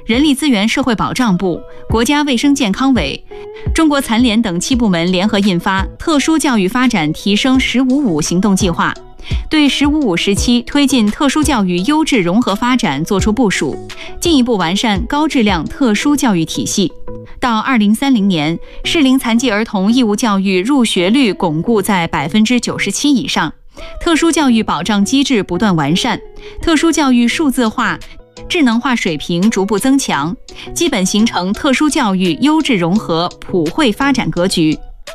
人力资源社会保障部、国家卫生健康委、中国残联等7部门联合印发《特殊教育发展提升“15+5”行动计划》，对“15+5”时期推进特殊教育优质融合发展作出部署，进一步完善高质量特殊教育体系。到2030年，适龄残疾儿童义务教育入学率巩固在97%以上，特殊教育保障机制不断完善，特殊教育数字化、智能化水平逐步增强，基本形成特殊教育优质融合普惠发展格局。